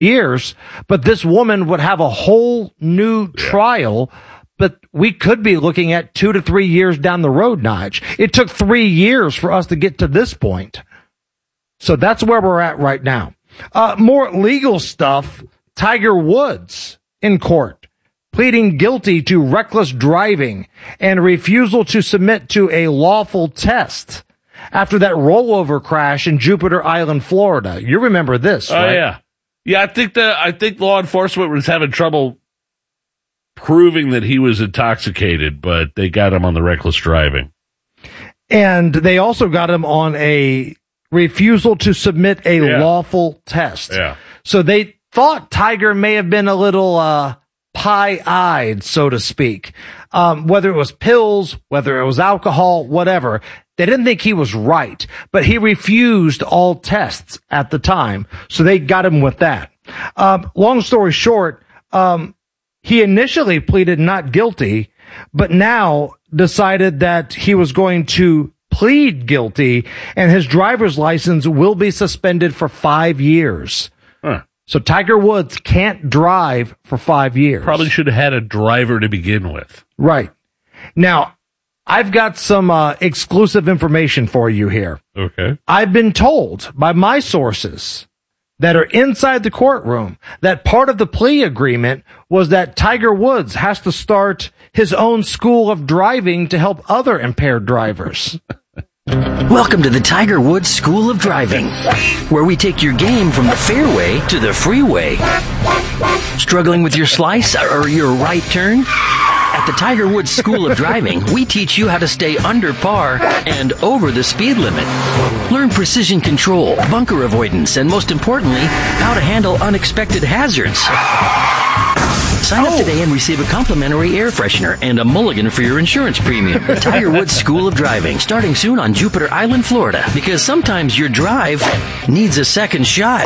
years, but this woman would have a whole new trial. But we could be looking at 2 to 3 years down the road, Nige. It took 3 years for us to get to this point. So that's where we're at right now. More legal stuff. Tiger Woods in court, pleading guilty to reckless driving and refusal to submit to a lawful test after that rollover crash in Jupiter Island, Florida. You remember this, right? Oh, yeah. Yeah, I think law enforcement was having trouble proving that he was intoxicated, but they got him on the reckless driving. And they also got him on a refusal to submit a lawful test. Yeah. So they thought Tiger may have been a little pie-eyed, so to speak. Whether it was pills, whether it was alcohol, whatever. They didn't think he was right, but he refused all tests at the time. So they got him with that. Long story short, he initially pleaded not guilty, but now decided that he was going to plead guilty, and his driver's license will be suspended for 5 years. Huh. So Tiger Woods can't drive for 5 years. Probably should have had a driver to begin with. Right. Now, I've got some exclusive information for you here. Okay. I've been told by my sources that are inside the courtroom that part of the plea agreement was that Tiger Woods has to start his own school of driving to help other impaired drivers. Welcome to the Tiger Woods School of Driving, where we take your game from the fairway to the freeway. Struggling with your slice or your right turn? At the Tiger Woods School of Driving, we teach you how to stay under par and over the speed limit. Learn precision control, bunker avoidance, and most importantly, how to handle unexpected hazards. Sign up today and receive a complimentary air freshener and a mulligan for your insurance premium. The Tiger Woods School of Driving, starting soon on Jupiter Island, Florida. Because sometimes your drive needs a second shot.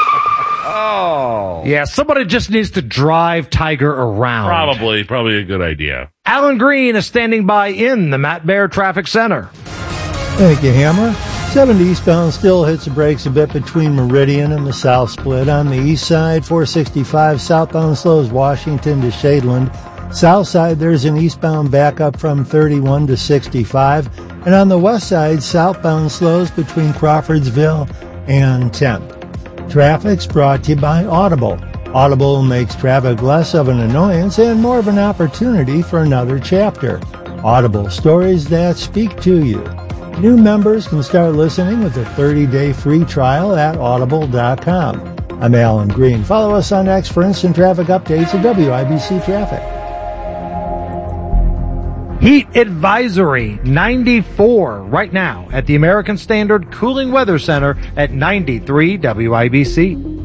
Oh. Yeah, somebody just needs to drive Tiger around. Probably a good idea. Alan Green is standing by in the Matt Bear Traffic Center. Thank you, Hammer. 70 eastbound still hits the brakes a bit between Meridian and the South Split. On the east side, 465 southbound slows Washington to Shadeland. South side, there's an eastbound backup from 31 to 65. And on the west side, southbound slows between Crawfordsville and 10th. Traffic's brought to you by Audible. Audible makes traffic less of an annoyance and more of an opportunity for another chapter. Audible, stories that speak to you. New members can start listening with a 30-day free trial at audible.com. I'm Alan Green. Follow us on X for instant traffic updates at WIBC Traffic. Heat advisory 94 right now at the American Standard Cooling Weather Center at 93 WIBC.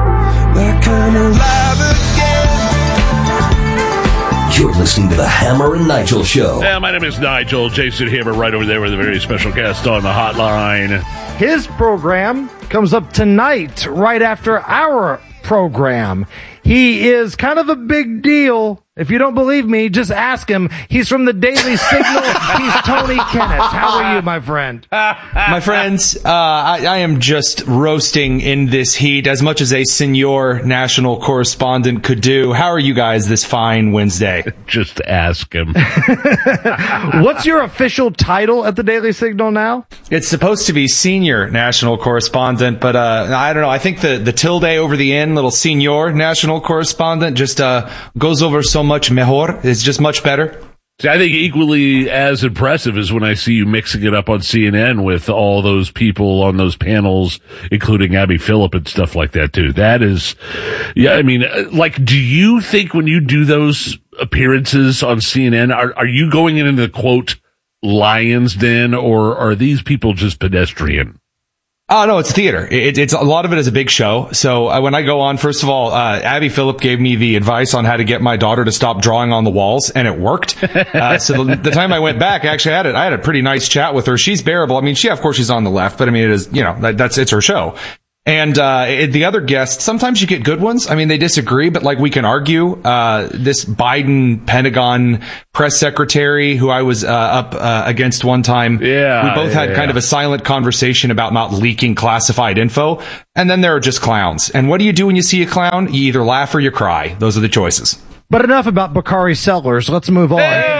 You're listening to the Hammer and Nigel Show. Yeah, my name is Nigel. Jason Hammer right over there with a very special guest on the hotline. His program comes up tonight right after our program. He is kind of a big deal. If you don't believe me, just ask him. He's from the Daily Signal. He's Tony Kennett. How are you, my friend? My friends, I am just roasting in this heat as much as a senior national correspondent could do. How are you guys this fine Wednesday? Just ask him. What's your official title at the Daily Signal now? It's supposed to be senior national correspondent, but I don't know. I think the tilde over the end, little senior national correspondent, just goes over so much mejor. It's just much better. See, I think equally as impressive is when I see you mixing it up on CNN with all those people on those panels, including Abby Phillip and stuff like that too. That is, yeah, I mean, like, do you think when you do those appearances on CNN, are you going into the quote lion's den, or are these people just pedestrian? Oh, no, it's theater. It's a lot of it is a big show. So when I go on, first of all, Abby Phillip gave me the advice on how to get my daughter to stop drawing on the walls, and it worked. So the time I went back, actually, I had a pretty nice chat with her. She's bearable. I mean, of course, she's on the left, but I mean, it is, it's her show. And the other guests, sometimes you get good ones. I mean, they disagree, but like we can argue. This Biden Pentagon press secretary who I was up against one time, we both had kind of a silent conversation about not leaking classified info. And then there are just clowns. And what do you do when you see a clown? You either laugh or you cry. Those are the choices. But enough about Bakari Sellers. Let's move on.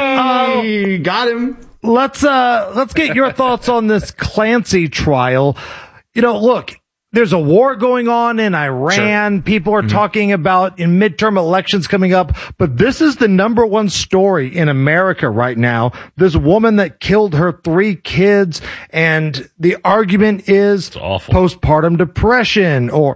Hey, got him. Let's get your thoughts on this Clancy trial. You know, look, there's a war going on in Iran. Sure. People are talking about in midterm elections coming up, but this is the number one story in America right now. This woman that killed her 3 kids, and the argument is postpartum depression or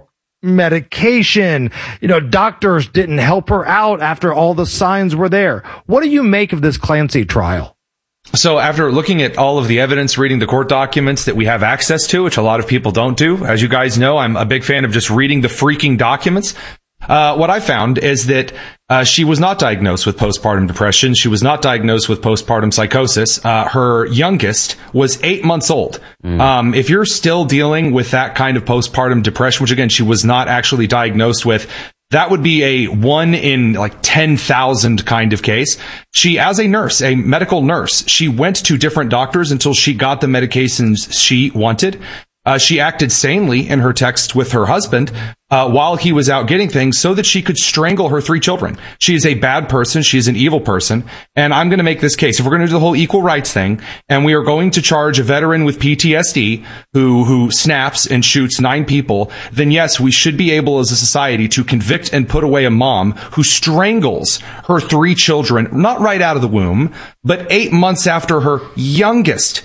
medication. You know, doctors didn't help her out after all the signs were there. What do you make of this Clancy trial? So after looking at all of the evidence, reading the court documents that we have access to, which a lot of people don't do, as you guys know, I'm a big fan of just reading the freaking documents. What I found is that she was not diagnosed with postpartum depression. She was not diagnosed with postpartum psychosis. Her youngest was 8 months old. If you're still dealing with that kind of postpartum depression, which again, she was not actually diagnosed with, that would be a 1 in like 10,000 kind of case. She, as a nurse, a medical nurse, she went to different doctors until she got the medications she wanted. She acted sanely in her text with her husband while he was out getting things so that she could strangle her 3 children. She is a bad person. She is an evil person. And I'm going to make this case. If we're going to do the whole equal rights thing, and we are going to charge a veteran with PTSD who snaps and shoots 9 people, then yes, we should be able as a society to convict and put away a mom who strangles her 3 children, not right out of the womb, but 8 months after her youngest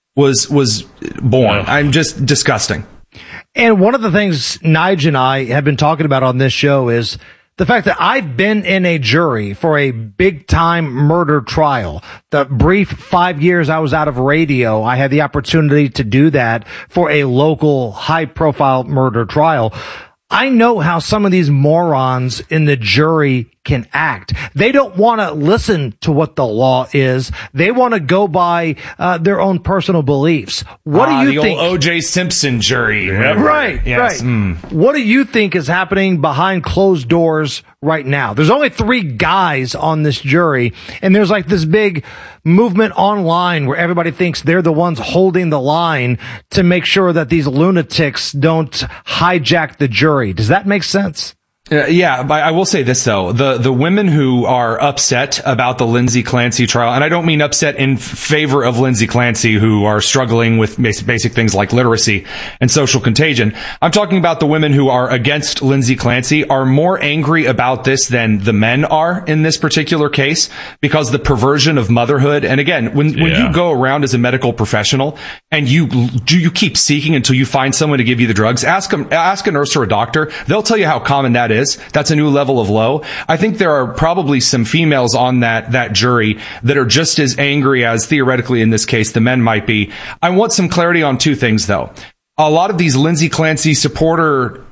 was born. I'm just disgusting. And one of the things Nige and I have been talking about on this show is the fact that I've been in a jury for a big time murder trial. The brief 5 years I was out of radio, I had the opportunity to do that for a local high profile murder trial. I know how some of these morons in the jury can act. They don't want to listen to what the law is. They want to go by their own personal beliefs. What do you think? The old O.J. Simpson jury. Right, yes. Right. What do you think is happening behind closed doors right now? There's only 3 guys on this jury, and there's like this big movement online where everybody thinks they're the ones holding the line to make sure that these lunatics don't hijack the jury. Does that make sense? Yeah, but I will say this though, the women who are upset about the Lindsay Clancy trial, and I don't mean upset in favor of Lindsay Clancy, who are struggling with basic things like literacy and social contagion. I'm talking about the women who are against Lindsay Clancy are more angry about this than the men are in this particular case, because the perversion of motherhood. And again, when you go around as a medical professional and you keep seeking until you find someone to give you the drugs, ask a nurse or a doctor. They'll tell you how common that is. That's a new level of low. I think there are probably some females on that jury that are just as angry as theoretically in this case the men might be. I want some clarity on 2 things though. A lot of these Lindsay Clancy supporter,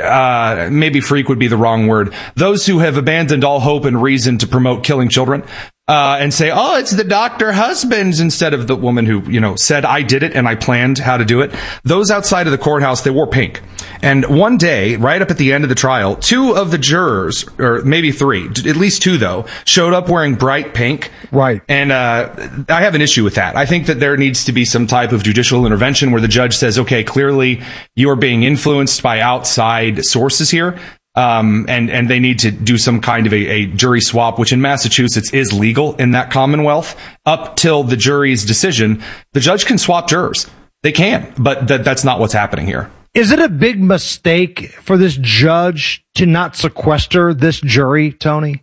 maybe freak would be the wrong word, those who have abandoned all hope and reason to promote killing children, and say, oh, it's the doctor husbands instead of the woman who, said I did it and I planned how to do it. Those outside of the courthouse, they wore pink. And one day, right up at the end of the trial, 2 of the jurors, or maybe 3, at least 2 though, showed up wearing bright pink. Right. And I have an issue with that. I think that there needs to be some type of judicial intervention where the judge says, okay, clearly you are being influenced by outside sources here. And they need to do some kind of a jury swap, which in Massachusetts is legal in that Commonwealth. Up till the jury's decision, the judge can swap jurors. They can, but that's not what's happening here. Is it a big mistake for this judge to not sequester this jury, Tony?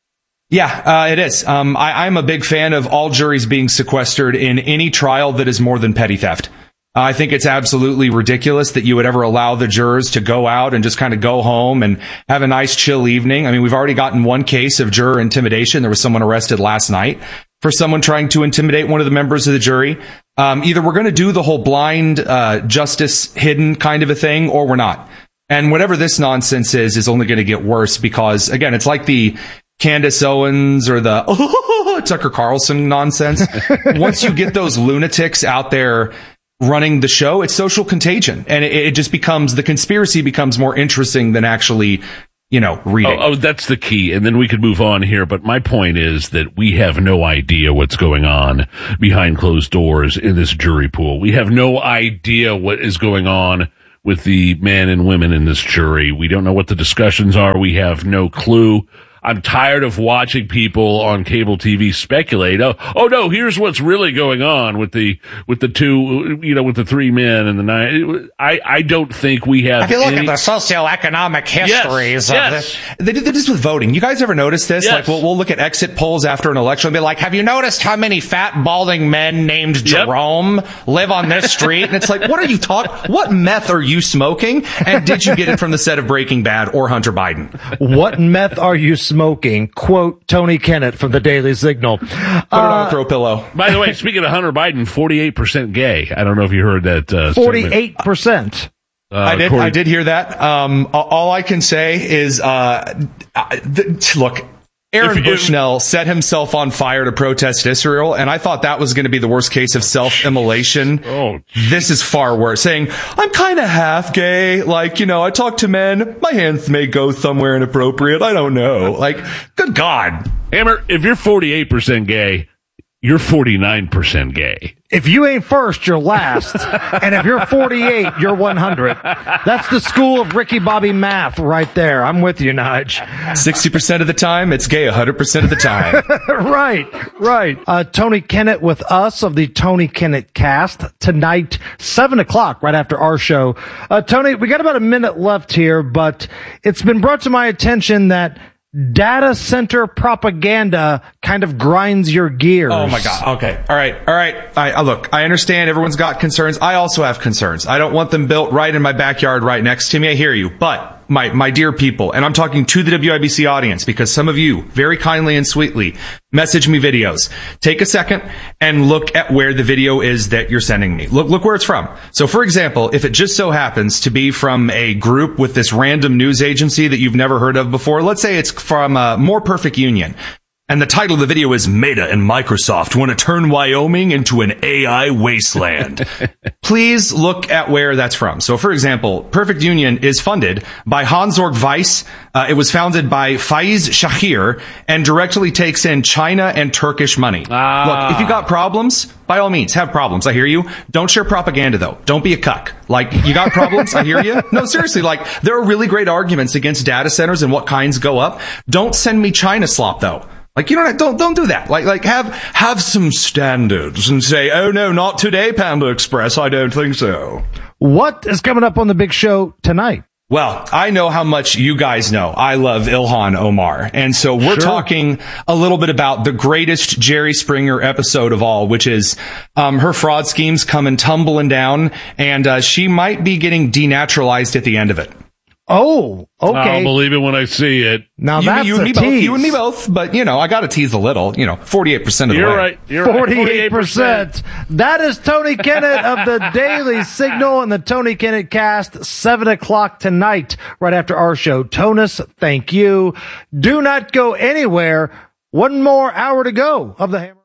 Yeah, it is. I'm a big fan of all juries being sequestered in any trial that is more than petty theft. I think it's absolutely ridiculous that you would ever allow the jurors to go out and just kind of go home and have a nice chill evening. I mean, we've already gotten 1 case of juror intimidation. There was someone arrested last night for someone trying to intimidate one of the members of the jury. Either we're going to do the whole blind justice hidden kind of a thing, or we're not. And whatever this nonsense is only going to get worse because, again, it's like the Candace Owens or the Tucker Carlson nonsense. Once you get those lunatics out there running the show, it's social contagion. And it just becomes, the conspiracy becomes more interesting than actually, reading. Oh, that's the key. And then we could move on here. But my point is that we have no idea what's going on behind closed doors in this jury pool. We have no idea what is going on with the men and women in this jury. We don't know what the discussions are. We have no clue. I'm tired of watching people on cable TV speculate. Oh no, here's what's really going on with the two, with the three men and the nine. I don't think we have. If you look at the socioeconomic histories of this, they did this with voting. You guys ever notice this? Yes. Like we'll look at exit polls after an election and be like, have you noticed how many fat balding men named Jerome live on this street? And it's like, what are you what meth are you smoking? And did you get it from the set of Breaking Bad or Hunter Biden? What meth are you smoking? Quote Tony Kennett from the Daily Signal. Put it on a throw pillow. By the way, speaking of Hunter Biden, 48% gay. I don't know if you heard that. 48%. I did hear that. All I can say is, look, Aaron Bushnell set himself on fire to protest Israel, and I thought that was going to be the worst case of self-immolation. Oh, this is far worse. Saying, I'm kind of half gay. Like, I talk to men. My hands may go somewhere inappropriate. I don't know. Like, good God. Hammer, if you're 48% gay, you're 49% gay. If you ain't first, you're last. And if you're 48, you're 100. That's the school of Ricky Bobby math right there. I'm with you, Nige. 60% of the time, it's gay 100% of the time. Right. Tony Kennett with us of the Tony Kennett Cast tonight, 7:00, right after our show. Tony, we got about a minute left here, but it's been brought to my attention that data center propaganda kind of grinds your gears. Oh my God. Okay. All right. Look, I understand everyone's got concerns. I also have concerns. I don't want them built right in my backyard right next to me. I hear you. But my dear people, and I'm talking to the WIBC audience because some of you very kindly and sweetly message me videos. Take a second and look at where the video is that you're sending me. Look where it's from. So for example, if it just so happens to be from a group with this random news agency that you've never heard of before, let's say it's from More Perfect Union. And the title of the video is Meta and Microsoft want to turn Wyoming into an AI wasteland. Please look at where that's from. So, for example, Perfect Union is funded by Hans-Jörg Weiss. It was founded by Faiz Shahir and directly takes in China and Turkish money. Look, if you got problems, by all means, have problems. I hear you. Don't share propaganda, though. Don't be a cuck. Like, you got problems? I hear you. No, seriously, like, there are really great arguments against data centers and what kinds go up. Don't send me China slop, though. Like, don't do that. Like, have some standards and say, oh no, not today, Panda Express. I don't think so. What is coming up on the big show tonight? Well, I know how much you guys know. I love Ilhan Omar. And so we're talking a little bit about the greatest Jerry Springer episode of all, which is, her fraud schemes coming tumbling down, and, she might be getting denaturalized at the end of it. Oh, okay. I'll believe it when I see it. Now that's a tease. You and me both, but I got to tease a little. 48% of the way. You're right. 48%. That is Tony Kennett of the Daily Signal and the Tony Kennett Cast, 7:00 tonight, right after our show. Tonus, thank you. Do not go anywhere. One more hour to go of the Hammer.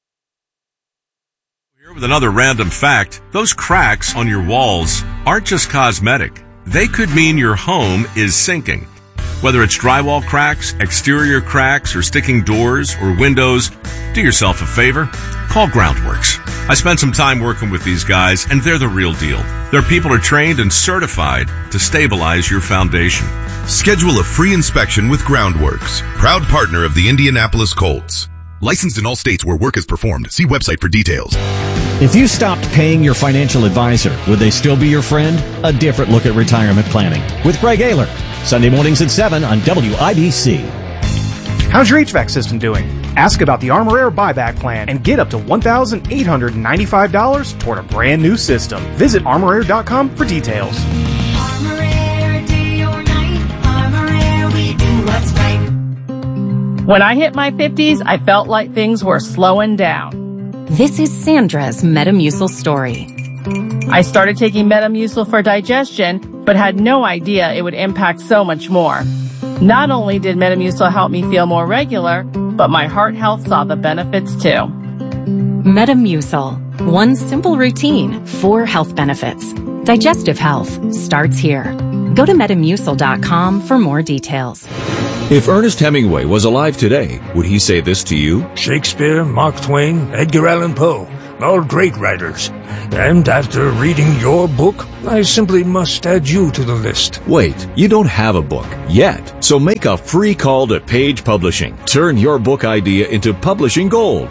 Here with another random fact: those cracks on your walls aren't just cosmetic. They could mean your home is sinking. Whether it's drywall cracks, exterior cracks, or sticking doors or windows, do yourself a favor. Call Groundworks. I spent some time working with these guys, and they're the real deal. Their people are trained and certified to stabilize your foundation. Schedule a free inspection with Groundworks, proud partner of the Indianapolis Colts. Licensed in all states where work is performed. See website for details. If you stopped paying your financial advisor, would they still be your friend? A different look at retirement planning with Greg Ayler. Sunday mornings at 7 on WIBC. How's your HVAC system doing? Ask about the Armor Air buyback plan and get up to $1,895 toward a brand new system. Visit ArmorAir.com for details. Armor Air, day or night. Armor Air, we do what's right. When I hit my 50s, I felt like things were slowing down. This is Sandra's Metamucil story. I started taking Metamucil for digestion, but had no idea it would impact so much more. Not only did Metamucil help me feel more regular, but my heart health saw the benefits too. Metamucil, One simple routine, 4 health benefits. Digestive health starts here. Go to Metamucil.com for more details. If Ernest Hemingway was alive today, would he say this to you? Shakespeare, Mark Twain, Edgar Allan Poe, all great writers. And after reading your book, I simply must add you to the list. Wait, you don't have a book yet. So make a free call to Page Publishing. Turn your book idea into publishing gold.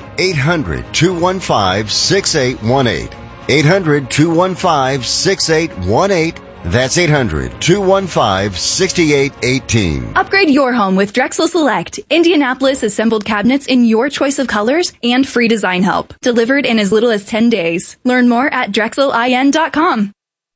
800-215-6818. 800-215-6818. That's 800-215-6818. Upgrade your home with Drexel Select. Indianapolis assembled cabinets in your choice of colors and free design help. Delivered in as little as 10 days. Learn more at DrexelIN.com.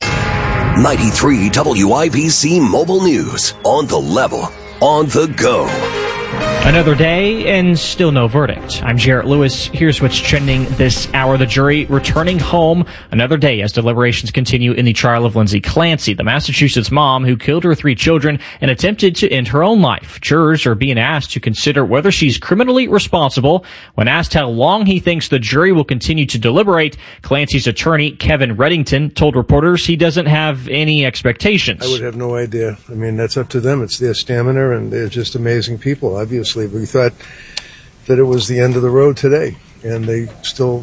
93 WIBC Mobile News. On the level. On the go. Another day and still no verdict. I'm Jarrett Lewis. Here's what's trending this hour. The jury returning home another day as deliberations continue in the trial of Lindsay Clancy, the Massachusetts mom who killed her 3 children and attempted to end her own life. Jurors are being asked to consider whether she's criminally responsible. When asked how long he thinks the jury will continue to deliberate, Clancy's attorney, Kevin Reddington, told reporters he doesn't have any expectations. I would have no idea. I mean, that's up to them. It's their stamina, and they're just amazing people, obviously. We thought that it was the end of the road today, and they still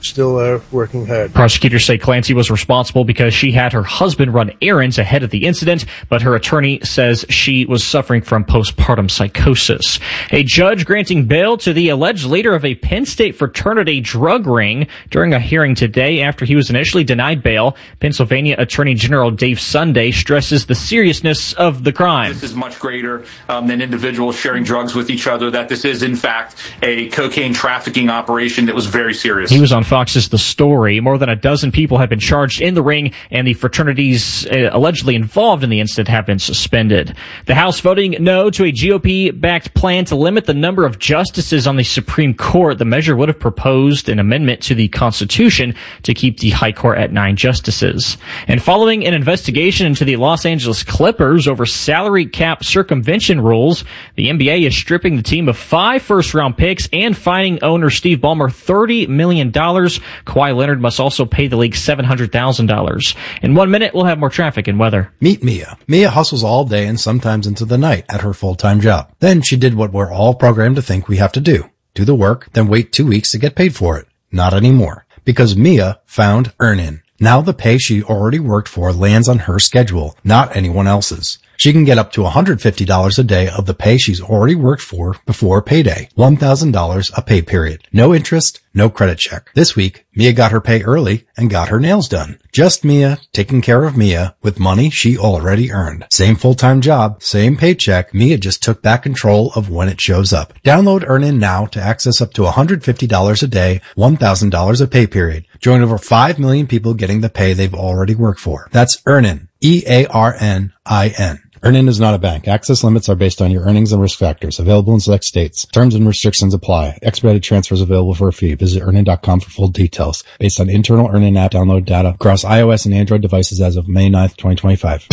are working hard. Prosecutors say Clancy was responsible because she had her husband run errands ahead of the incident, but her attorney says she was suffering from postpartum psychosis. A judge granting bail to the alleged leader of a Penn State fraternity drug ring during a hearing today after he was initially denied bail. Pennsylvania Attorney General Dave Sunday stresses the seriousness of the crime. This is much greater than individuals sharing drugs with each other, that this is, in fact, a cocaine trafficking operation that was very serious. He was on Fox's The Story. More than a dozen people have been charged in the ring, and the fraternities allegedly involved in the incident have been suspended. The House voting no to a GOP-backed plan to limit the number of justices on the Supreme Court. The measure would have proposed an amendment to the Constitution to keep the High Court at 9 justices. And following an investigation into the Los Angeles Clippers over salary cap circumvention rules, the NBA is stripping the team of 5 first-round picks and fining owner Steve Ballmer $30 million. Kawhi Leonard must also pay the league $700,000. In 1 minute, we'll have more traffic and weather. Meet Mia. Mia hustles all day and sometimes into the night at her full-time job. Then she did what we're all programmed to think we have to do. Do the work, then wait 2 weeks to get paid for it. Not anymore. Because Mia found Earnin. Now the pay she already worked for lands on her schedule, not anyone else's. She can get up to $150 a day of the pay she's already worked for before payday. $1,000 a pay period. No interest, no credit check. This week, Mia got her pay early and got her nails done. Just Mia taking care of Mia with money she already earned. Same full-time job, same paycheck. Mia just took back control of when it shows up. Download Earnin now to access up to $150 a day, $1,000 a pay period. Join over 5 million people getting the pay they've already worked for. That's Earnin. EARNIN. Earnin is not a bank. Access limits are based on your earnings and risk factors. Available in select states. Terms and restrictions apply. Expedited transfers available for a fee. Visit Earnin.com for full details. Based on internal Earnin app download data across iOS and Android devices as of May 9th, 2025.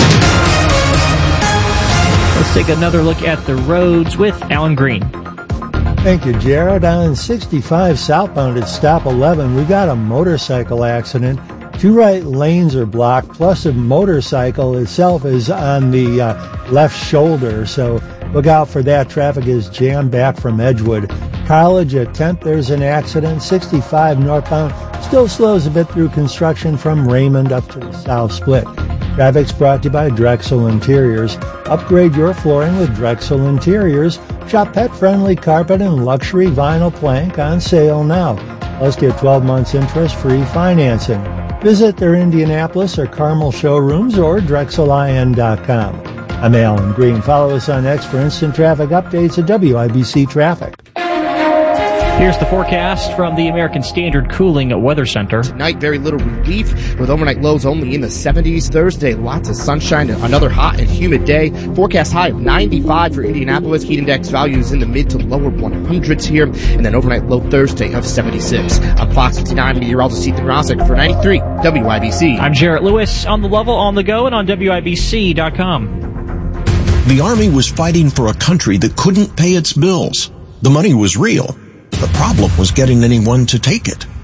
Let's take another look at the roads with Alan Green. Thank you, Jared. On 65 southbound at stop 11, we got a motorcycle accident. 2 right lanes are blocked, plus the motorcycle itself is on the left shoulder, so look out for that. Traffic is jammed back from Edgewood. College at 10th, there's an accident. 65 northbound still slows a bit through construction from Raymond up to the South Split. Traffic's brought to you by Drexel Interiors. Upgrade your flooring with Drexel Interiors. Shop pet-friendly carpet and luxury vinyl plank on sale now. Plus get 12 months interest-free financing. Visit their Indianapolis or Carmel showrooms or DrexelIN.com. I'm Alan Green. Follow us on X for instant traffic updates at WIBC Traffic. Here's the forecast from the American Standard Cooling Weather Center. Tonight, very little relief with overnight lows only in the 70s. Thursday, lots of sunshine, another hot and humid day. Forecast high of 95 for Indianapolis. Heat index values in the mid to lower 100s here. And then overnight low Thursday of 76. I'm Fox 59 meteorologist Ethan Rosick for 93 WIBC. I'm Jarrett Lewis on the level, on the go, and on WIBC.com. The Army was fighting for a country that couldn't pay its bills. The money was real. The problem was getting anyone to take it.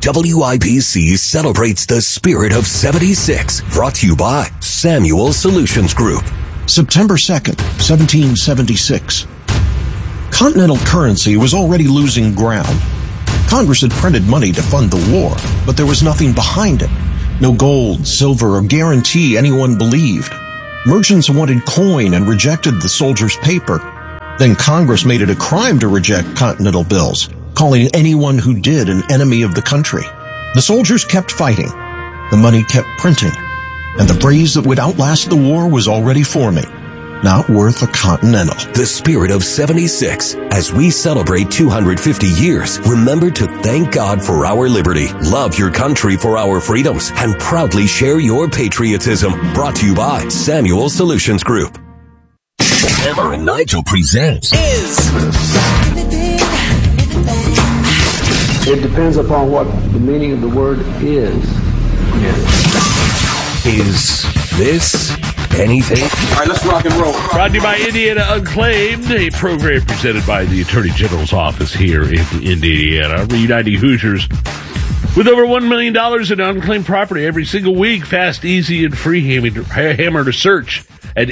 WIBC celebrates the spirit of 76. Brought to you by Samuel Solutions Group. September 2nd, 1776. Continental currency was already losing ground. Congress had printed money to fund the war, but there was nothing behind it. No gold, silver, or guarantee anyone believed. Merchants wanted coin and rejected the soldiers' paper. Then Congress made it a crime to reject Continental bills, calling anyone who did an enemy of the country. The soldiers kept fighting. The money kept printing. And the breeze that would outlast the war was already forming. Not worth a Continental. The spirit of 76. As we celebrate 250 years, remember to thank God for our liberty, love your country for our freedoms, and proudly share your patriotism. Brought to you by Samuel Solutions Group. Hammer and Nigel presents It depends upon what the meaning of the word is. Is this anything? All right, let's rock and roll. Brought to you by Indiana Unclaimed, a program presented by the Attorney General's office here in Indiana, reuniting Hoosiers with over $1 million in unclaimed property every single week. Fast, easy, and free. Hammer to search at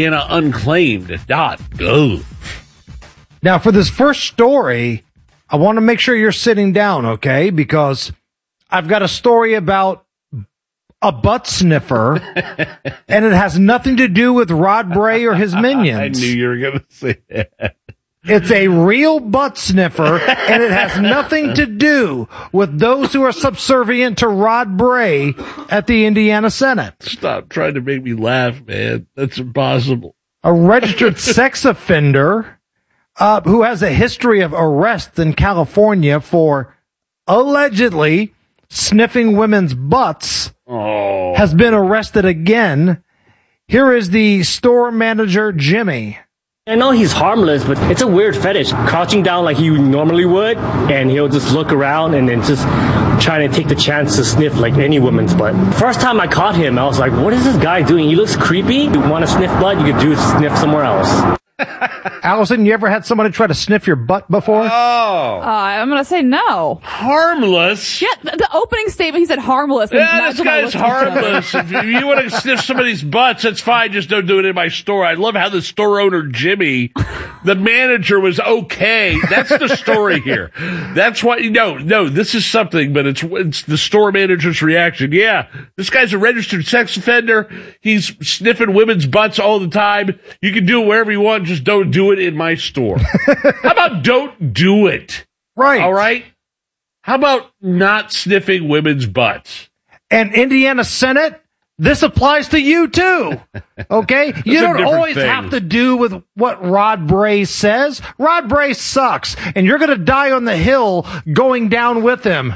IndianaUnclaimed.gov. Now, for this first story, I want to make sure you're sitting down, okay? Because I've got a story about a butt sniffer, and it has nothing to do with Rod Bray or his minions. I knew you were going to say that. It's a real butt sniffer, and it has nothing to do with those who are subservient to Rod Bray at the Indiana Senate. Stop trying to make me laugh, man. That's impossible. A registered sex offender who has a history of arrests in California for allegedly sniffing women's butts has been arrested again. Here is the store manager, Jimmy. I know he's harmless, but it's a weird fetish. Crouching down like he normally would, and he'll just look around and then just trying to take the chance to sniff like any woman's butt. First time I caught him, I was like, what is this guy doing? He looks creepy. You want to sniff blood? You could do sniff somewhere else. Allison, you ever had somebody try to sniff your butt before? I'm going to say no. Harmless? Yeah, the opening statement, he said harmless. And Yeah, this guy's harmless. If you want to sniff somebody's butts, that's fine. Just don't do it in my store. I love how the store owner, Jimmy, the manager, was okay. That's the story here. That's why, no, this is something, but it's the store manager's reaction. Yeah, this guy's a registered sex offender. He's sniffing women's butts all the time. You can do it wherever you want. Just don't do it in my store. How about don't do it? Right. All right? How about not sniffing women's butts? And Indiana Senate, this applies to you too. Okay? You don't always have to do with what Rod Bray says. Rod Bray sucks, and you're going to die on the hill going down with him.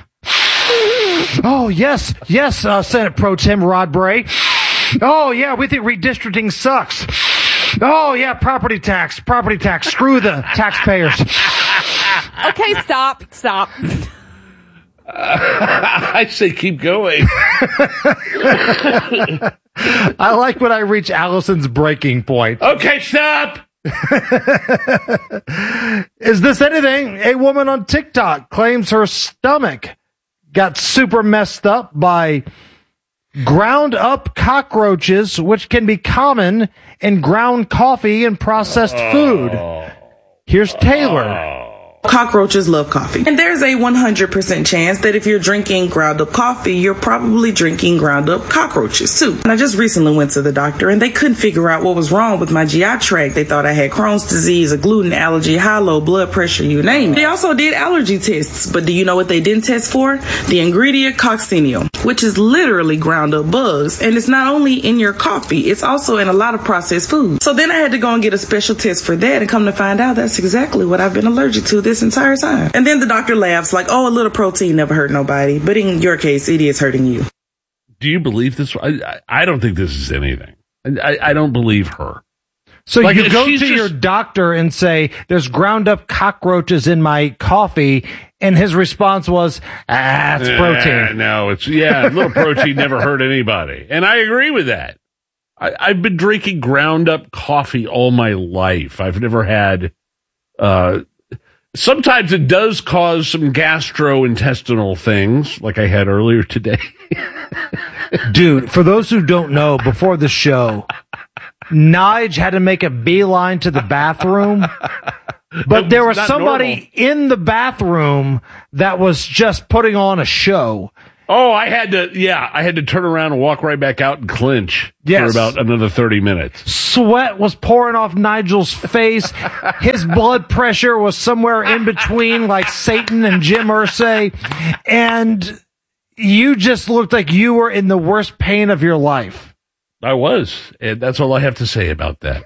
Oh, yes, Senate Pro Tem Rod Bray. Oh, yeah, we think redistricting sucks. Oh, yeah, property tax. Screw the taxpayers. Okay, stop. I say keep going. I like when I reach Allison's breaking point. Okay, stop. Is this anything? A woman on TikTok claims her stomach got super messed up by ground up cockroaches, which can be common in ground coffee and processed food. Here's Taylor. Cockroaches love coffee. And there's a 100% chance that if you're drinking ground up coffee, you're probably drinking ground up cockroaches too. And I just recently went to the doctor and they couldn't figure out what was wrong with my GI tract. They thought I had Crohn's disease, a gluten allergy, high, low blood pressure, you name it. They also did allergy tests, but do you know what they didn't test for? The ingredient coccineal, which is literally ground up bugs. And it's not only in your coffee, it's also in a lot of processed foods. So then I had to go and get a special test for that and come to find out that's exactly what I've been allergic to this entire time. And then the doctor laughs like, oh, a little protein never hurt nobody. But in your case, it is hurting you. Do you believe this? I don't think this is anything. I don't believe her. So like, you go to your doctor and say, there's ground up cockroaches in my coffee. And his response was, it's protein. No, a little protein never hurt anybody. And I agree with that. I've been drinking ground up coffee all my life. I've never had, Sometimes it does cause some gastrointestinal things, like I had earlier today. Dude, for those who don't know, before the show, Nige had to make a beeline to the bathroom, but there was somebody in the bathroom that was just putting on a show. Oh, I had to turn around and walk right back out and clinch for about another 30 minutes. Sweat was pouring off Nigel's face. His blood pressure was somewhere in between, like Satan and Jim Irsay. And you just looked like you were in the worst pain of your life. I was. And that's all I have to say about that.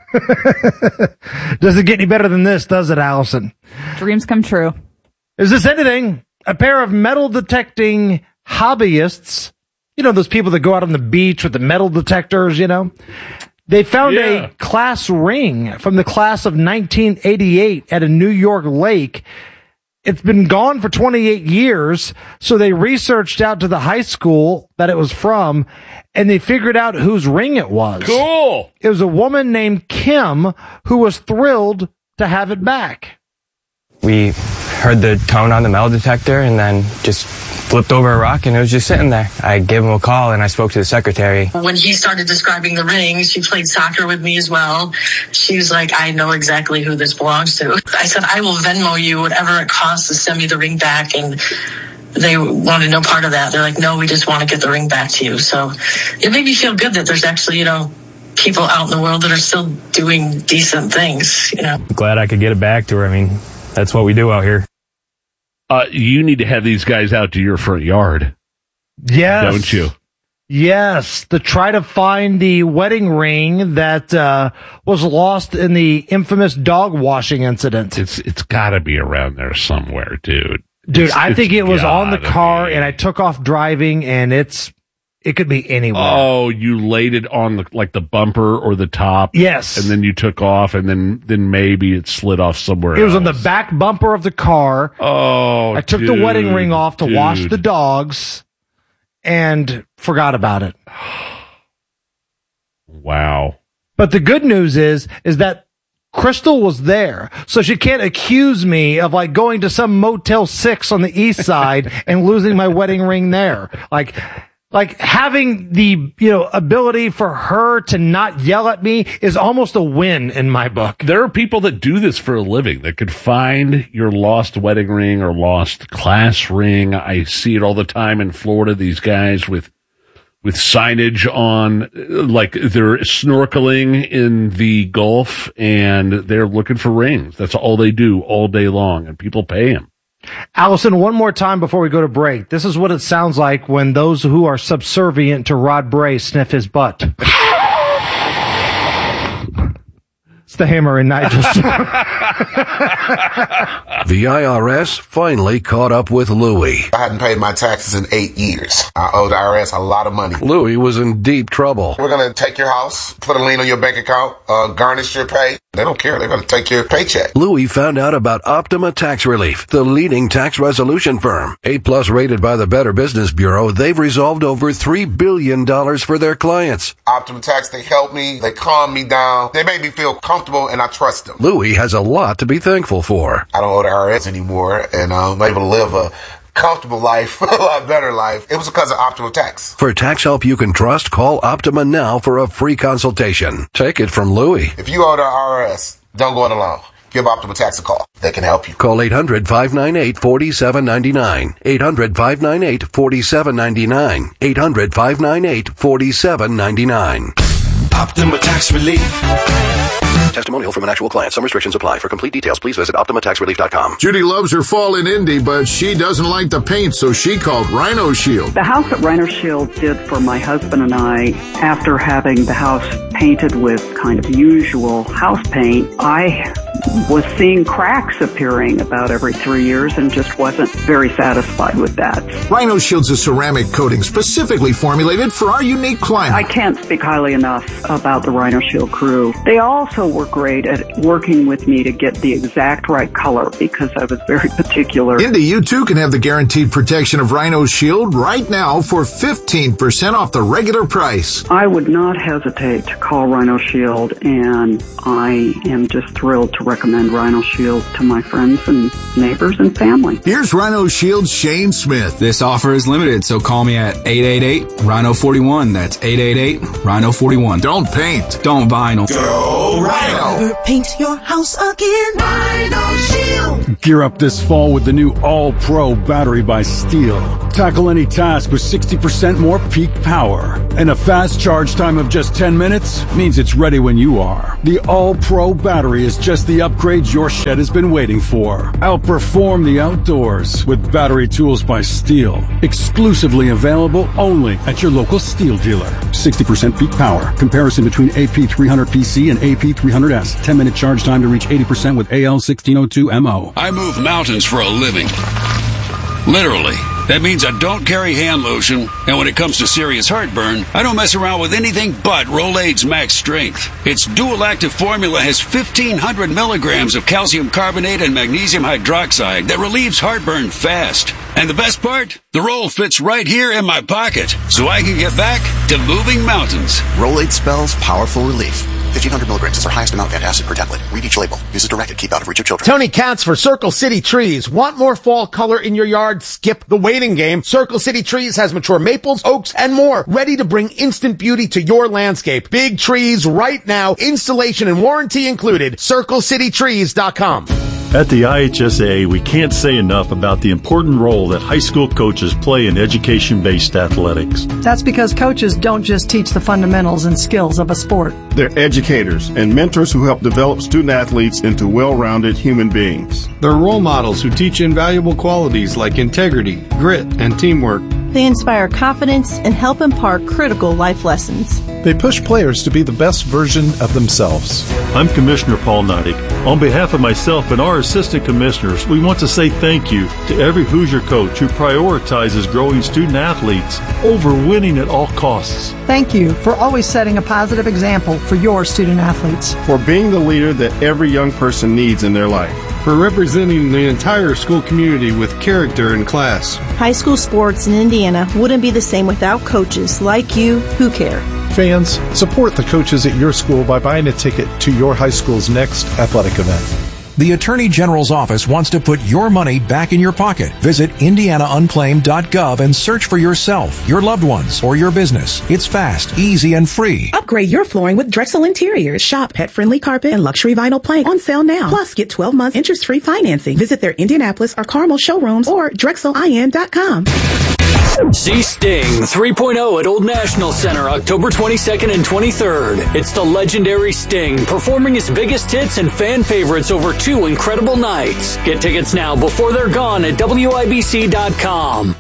Does it get any better than this, does it, Allison? Dreams come true. Is this anything? A pair of metal detecting hobbyists, you know, those people that go out on the beach with the metal detectors, you know, they found a class ring from the class of 1988 at a New York lake. It's been gone for 28 years. So they researched out to the high school that it was from, and they figured out whose ring it was. Cool. It was a woman named Kim who was thrilled to have it back. We heard the tone on the metal detector and then just flipped over a rock and it was just sitting there. I gave him a call and I spoke to the secretary. When he started describing the ring, she played soccer with me as well. She was like, I know exactly who this belongs to. I said, I will Venmo you whatever it costs to send me the ring back. And they wanted no part of that. They're like, no, we just want to get the ring back to you. So it made me feel good that there's actually, you know, people out in the world that are still doing decent things, you know. Glad I could get it back to her. I mean, that's what we do out here. You need to have these guys out to your front yard. Yes. Don't you? Yes. To try to find the wedding ring that was lost in the infamous dog washing incident. It's got to be around there somewhere, dude. Dude, I think it was on the car and I took off driving and it could be anywhere. Oh, you laid it on the bumper or the top. Yes. And then you took off and then maybe it slid off somewhere else. It was on the back bumper of the car. Oh, I took the wedding ring off to wash the dogs and forgot about it. Wow. But the good news is that Crystal was there, so she can't accuse me of like going to some Motel 6 on the east side and losing my wedding ring there. Like having the, you know, ability for her to not yell at me is almost a win in my book. There are people that do this for a living that could find your lost wedding ring or lost class ring. I see it all the time in Florida. These guys with signage on, like they're snorkeling in the Gulf and they're looking for rings. That's all they do all day long, and people pay them. Allison, one more time before we go to break. This is what it sounds like when those who are subservient to Rod Bray sniff his butt. It's the Hammer and Nigel show. The IRS finally caught up with Louie. I hadn't paid my taxes in 8 years. I owe the IRS a lot of money. Louie was in deep trouble. We're going to take your house, put a lien on your bank account, garnish your pay. They don't care. They're going to take your paycheck. Louie found out about Optima Tax Relief, the leading tax resolution firm. 8+ rated by the Better Business Bureau, they've resolved over $3 billion for their clients. Optima Tax, they help me. They calm me down. They make me feel comfortable, and I trust them. Louie has a lot to be thankful for. I don't owe the IRS anymore, and I'm able to live a comfortable life, a lot better life. It was because of Optima Tax. For tax help you can trust, call Optima now for a free consultation. Take it from Louie. If you owe the IRS, don't go it alone. Give Optima Tax a call. They can help you. Call 800-598-4799. 800-598-4799. 800-598-4799. Optima Tax Relief. Testimonial from an actual client. Some restrictions apply. For complete details, please visit OptimaTaxRelief.com. Judy loves her fall in Indy, but she doesn't like the paint, so she called Rhino Shield. The house that Rhino Shield did for my husband and I, after having the house painted with kind of usual house paint, I was seeing cracks appearing about every 3 years and just wasn't very satisfied with that. Rhino Shield's a ceramic coating specifically formulated for our unique climate. I can't speak highly enough about the Rhino Shield crew. They also were great at working with me to get the exact right color because I was very particular. Indy, you too can have the guaranteed protection of Rhino Shield right now for 15% off the regular price. I would not hesitate to call Rhino Shield, and I am just thrilled to recommend recommend Rhino Shield to my friends and neighbors and family. Here's Rhino Shield's Shane Smith. This offer is limited, so call me at 888-RHINO-41. That's 888-RHINO-41. Don't paint. Don't vinyl. Go Rhino. Never paint your house again. Rhino Shield. Gear up this fall with the new All-Pro battery by Steel. Tackle any task with 60% more peak power. And a fast charge time of just 10 minutes means it's ready when you are. The All-Pro battery is just the upgrade your shed has been waiting for. Outperform the outdoors with battery tools by Steel. Exclusively available only at your local Steel dealer. 60% peak power. Comparison between AP300PC and AP300S. 10-minute charge time to reach 80% with AL1602MO. I move mountains for a living. Literally. That means I don't carry hand lotion, and when it comes to serious heartburn, I don't mess around with anything but Rolaids Max Strength. Its dual-active formula has 1,500 milligrams of calcium carbonate and magnesium hydroxide that relieves heartburn fast. And the best part? The roll fits right here in my pocket, so I can get back to moving mountains. Rolaids spells powerful relief. 1,500 milligrams is our highest amount of antacid per tablet. Read each label. Use as directed. Keep out of reach of children. Tony Katz for Circle City Trees. Want more fall color in your yard? Skip the waiting game. Circle City Trees has mature maples, oaks, and more ready to bring instant beauty to your landscape. Big trees right now. Installation and warranty included. CircleCityTrees.com. At the IHSA, we can't say enough about the important role that high school coaches play in education-based athletics. That's because coaches don't just teach the fundamentals and skills of a sport. They're educators and mentors who help develop student athletes into well-rounded human beings. They're role models who teach invaluable qualities like integrity, grit, and teamwork. They inspire confidence and help impart critical life lessons. They push players to be the best version of themselves. I'm Commissioner Paul Neidig. On behalf of myself and our assistant commissioners, we want to say thank you to every Hoosier coach who prioritizes growing student athletes over winning at all costs. Thank you for always setting a positive example for your student athletes. For being the leader that every young person needs in their life. For representing the entire school community with character and class. High school sports in Indiana wouldn't be the same without coaches like you who care. Fans, support the coaches at your school by buying a ticket to your high school's next athletic event. The Attorney General's office wants to put your money back in your pocket. Visit indianaunclaimed.gov and search for yourself, your loved ones, or your business. It's fast, easy, and free. Upgrade your flooring with Drexel Interiors. Shop pet-friendly carpet and luxury vinyl plank on sale now. Plus, get 12 months interest-free financing. Visit their Indianapolis or Carmel showrooms or drexelin.com. See Sting 3.0 at Old National Center October 22nd and 23rd. It's the legendary Sting performing his biggest hits and fan favorites over 2 incredible nights. Get tickets now before they're gone at WIBC.com.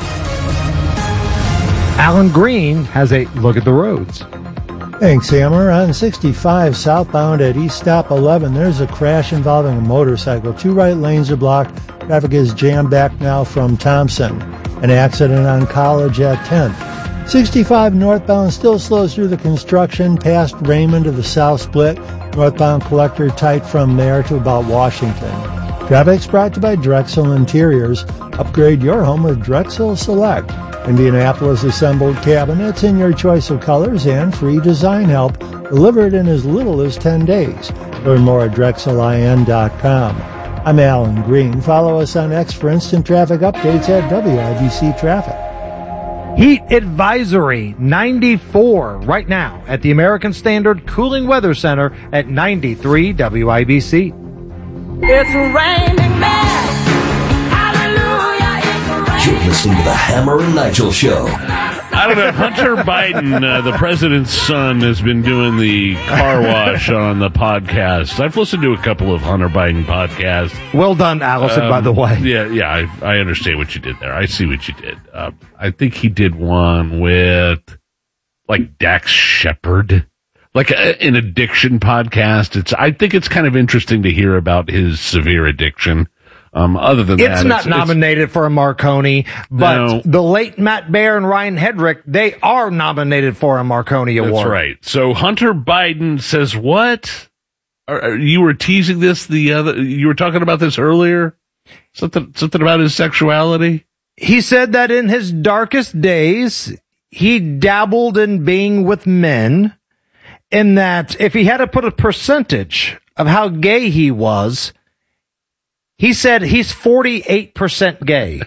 Alan Green has a look at the roads. Thanks, Hammer. On 65 southbound at East Stop 11, there's a crash involving a motorcycle. 2 right lanes are blocked. Traffic is jammed back now from Thompson. An accident on College at 10th. 65 northbound still slows through the construction past Raymond to the south split. Northbound collector tight from there to about Washington. Traffic's brought to you by Drexel Interiors. Upgrade your home with Drexel Select. Indianapolis assembled cabinets in your choice of colors and free design help delivered in as little as 10 days. Learn more at DrexelIN.com. I'm Alan Green. Follow us on X for instant traffic updates at WIBC Traffic. Heat advisory 94 right now at the American Standard Cooling Weather Center at 93 WIBC. It's raining men. Hallelujah, it's raining. You're listening to the Hammer and Nigel Show. I don't know. Hunter Biden, the president's son, has been doing the car wash on the podcast. I've listened to a couple of Hunter Biden podcasts. Well done, Allison, by the way. Yeah, I understand what you did there. I see what you did. I think he did one with, like, Dax Shepard, like an addiction podcast. I think it's kind of interesting to hear about his severe addiction. Other than that, it's not nominated for a Marconi, but no. The late Matt Baer and Ryan Hedrick, they are nominated for a Marconi Award. That's right. So Hunter Biden says what? You were teasing this you were talking about this earlier? Something about his sexuality? He said that in his darkest days, he dabbled in being with men, and that if he had to put a percentage of how gay he was, he said he's 48% gay.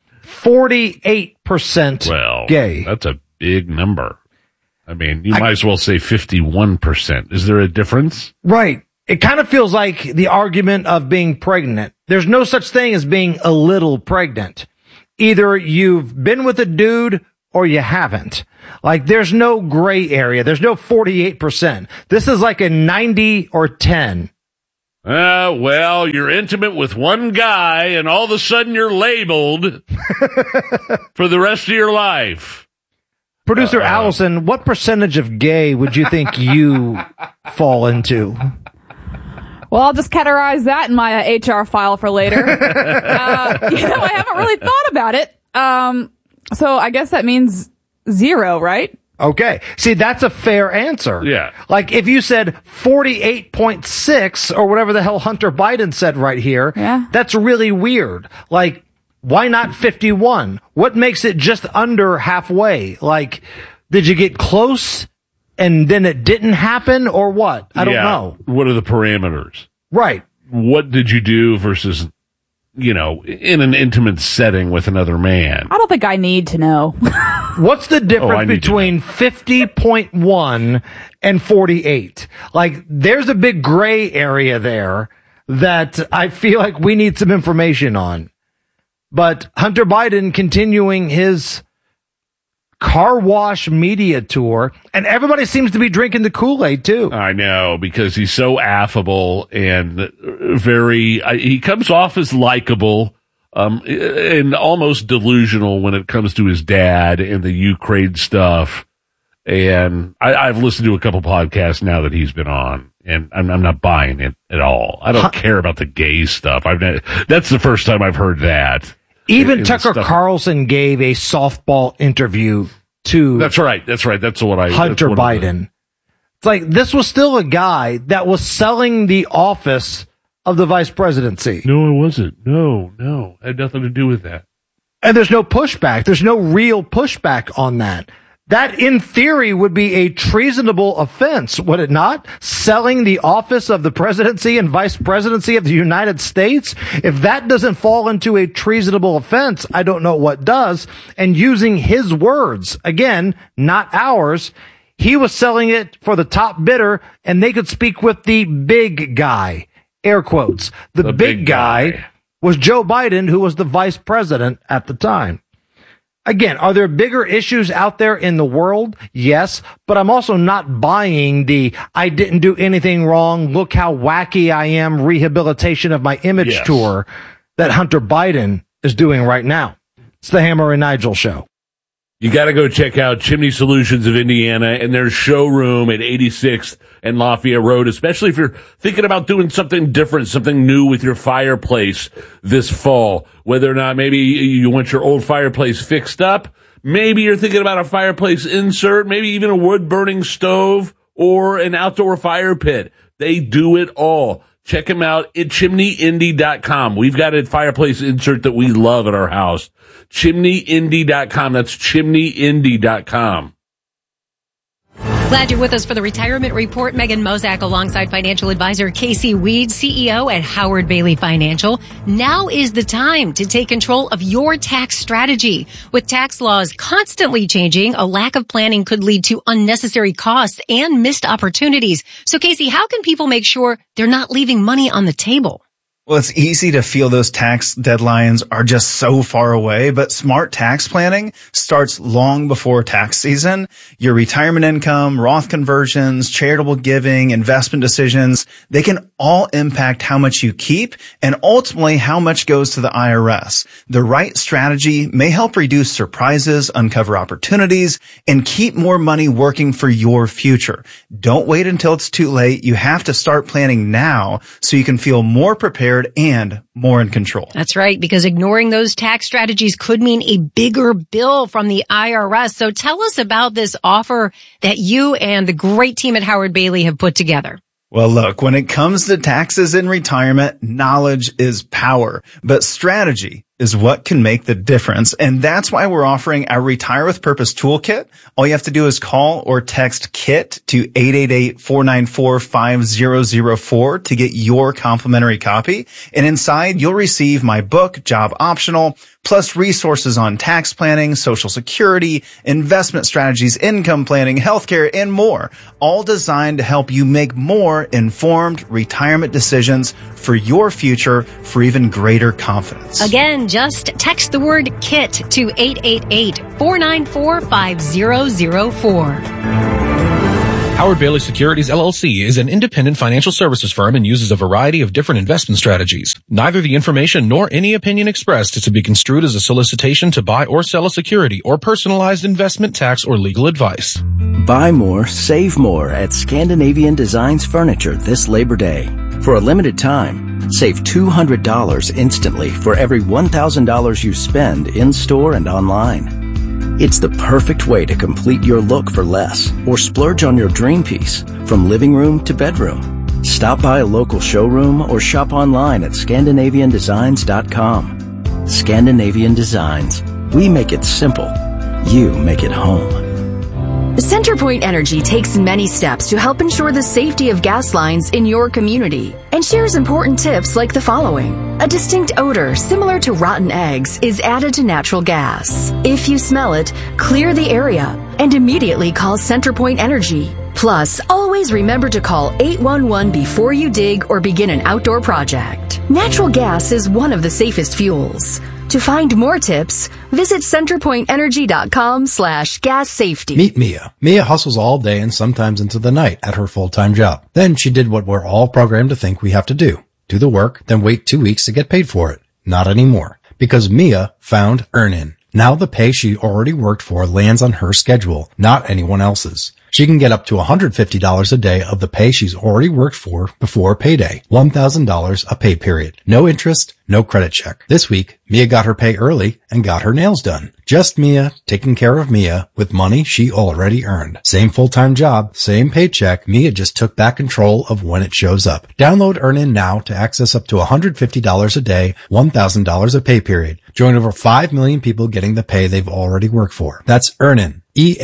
48% gay. That's a big number. I mean, you might as well say 51%. Is there a difference? Right. It kind of feels like the argument of being pregnant. There's no such thing as being a little pregnant. Either you've been with a dude or you haven't. Like, there's no gray area. There's no 48%. This is like a 90 or 10. Well, you're intimate with one guy and all of a sudden you're labeled for the rest of your life. Producer Allison, what percentage of gay would you think you fall into? Well, I'll just categorize that in my HR file for later. I haven't really thought about it. So I guess that means 0, right? Okay. See, that's a fair answer. Yeah. Like, if you said 48.6 or whatever the hell Hunter Biden said right here, that's really weird. Like, why not 51? What makes it just under halfway? Like, did you get close and then it didn't happen, or what? I don't know. What are the parameters? Right. What did you do versus, in an intimate setting with another man? I don't think I need to know. What's the difference between 50.1 and 48? Like, there's a big gray area there that I feel like we need some information on. But Hunter Biden continuing his car wash media tour, and everybody seems to be drinking the Kool-Aid too. I know, because he's so affable and he comes off as likable, and almost delusional when it comes to his dad and the Ukraine stuff. And I've listened to a couple podcasts now that he's been on, and I'm not buying it at all. I don't care about the gay stuff. That's the first time I've heard that. Even Tucker Carlson gave a softball interview to That's right. That's what Hunter Biden. It's like, this was still a guy that was selling the office of the vice presidency. No, it wasn't. No. It had nothing to do with that. And there's no pushback. There's no real pushback on that. That, in theory, would be a treasonable offense, would it not? Selling the office of the presidency and vice presidency of the United States? If that doesn't fall into a treasonable offense, I don't know what does. And using his words, again, not ours, he was selling it for the top bidder, and they could speak with the big guy. Air quotes. The big guy was Joe Biden, who was the vice president at the time. Again, are there bigger issues out there in the world? Yes, but I'm also not buying the I didn't do anything wrong, look how wacky I am rehabilitation of my image tour that Hunter Biden is doing right now. It's the Hammer and Nigel Show. You got to go check out Chimney Solutions of Indiana and their showroom at 86th and Lafayette Road, especially if you're thinking about doing something different, something new with your fireplace this fall. Whether or not maybe you want your old fireplace fixed up, maybe you're thinking about a fireplace insert, maybe even a wood-burning stove or an outdoor fire pit. They do it all. Check them out at chimneyindy.com. We've got a fireplace insert that we love at our house. Chimneyindy.com. That's chimneyindy.com. Glad you're with us for the Retirement Report. Megan Mozak alongside financial advisor Casey Weed, CEO at Howard Bailey Financial. Now is the time to take control of your tax strategy. With tax laws constantly changing, a lack of planning could lead to unnecessary costs and missed opportunities. So Casey, how can people make sure they're not leaving money on the table? Well, it's easy to feel those tax deadlines are just so far away, but smart tax planning starts long before tax season. Your retirement income, Roth conversions, charitable giving, investment decisions, they can all impact how much you keep and ultimately how much goes to the IRS. The right strategy may help reduce surprises, uncover opportunities, and keep more money working for your future. Don't wait until it's too late. You have to start planning now so you can feel more prepared and more in control. That's right, because ignoring those tax strategies could mean a bigger bill from the IRS. So tell us about this offer that you and the great team at Howard Bailey have put together. Well, look, when it comes to taxes in retirement, knowledge is power, but strategy is what can make the difference. And that's why we're offering our Retire with Purpose Toolkit. All you have to do is call or text KIT to 888-494-5004 to get your complimentary copy. And inside, you'll receive my book, Job Optional, plus resources on tax planning, Social Security, investment strategies, income planning, healthcare, and more, all designed to help you make more informed retirement decisions for your future for even greater confidence. Again, just text the word KIT to 888-494-5004. Howard Bailey Securities LLC is an independent financial services firm and uses a variety of different investment strategies. Neither the information nor any opinion expressed is to be construed as a solicitation to buy or sell a security or personalized investment, tax, or legal advice. Buy more, save more at Scandinavian Designs Furniture this Labor Day. For a limited time, save $200 instantly for every $1,000 you spend in-store and online. It's the perfect way to complete your look for less or splurge on your dream piece from living room to bedroom. Stop by a local showroom or shop online at ScandinavianDesigns.com. Scandinavian Designs. We make it simple. You make it home. CenterPoint Energy takes many steps to help ensure the safety of gas lines in your community and shares important tips like the following. A distinct odor similar to rotten eggs is added to natural gas. If you smell it, clear the area and immediately call CenterPoint Energy. Plus, always remember to call 811 before you dig or begin an outdoor project. Natural gas is one of the safest fuels. To find more tips, visit centerpointenergy.com/gas safety. Meet Mia. Mia hustles all day and sometimes into the night at her full-time job. Then she did what we're all programmed to think we have to do the work, then wait 2 weeks to get paid for it. Not anymore. Because Mia found Earnin. Now the pay she already worked for lands on her schedule, not anyone else's. She can get up to $150 a day of the pay she's already worked for before payday. $1,000 a pay period. No interest, no credit check. This week, Mia got her pay early and got her nails done. Just Mia taking care of Mia with money she already earned. Same full-time job, same paycheck. Mia just took back control of when it shows up. Download Earnin now to access up to $150 a day, $1,000 a pay period. Join over 5 million people getting the pay they've already worked for. That's Earnin.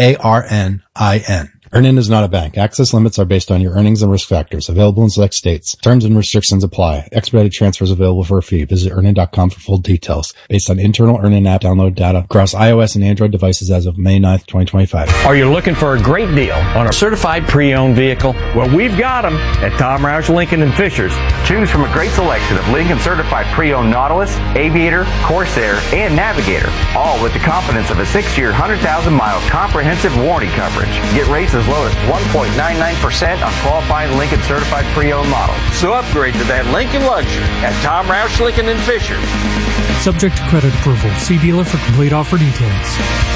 EARNIN. Earnin is not a bank. Access limits are based on your earnings and risk factors. Available in select states. Terms and restrictions apply. Expedited transfers available for a fee. Visit Earnin.com for full details. Based on internal Earnin app download data across iOS and Android devices as of May 9th, 2025. Are you looking for a great deal on a certified pre-owned vehicle? Well, we've got them at Tom Roush Lincoln and Fishers. Choose from a great selection of Lincoln certified pre-owned Nautilus, Aviator, Corsair, and Navigator, all with the confidence of a 6-year, 100,000-mile comprehensive warranty coverage. Get rates as low as 1.99% on qualifying Lincoln certified pre-owned models. So upgrade to that Lincoln luxury at Tom Roush Lincoln and Fishers. Subject to credit approval. See dealer for complete offer details.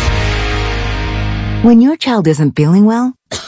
When your child isn't feeling well,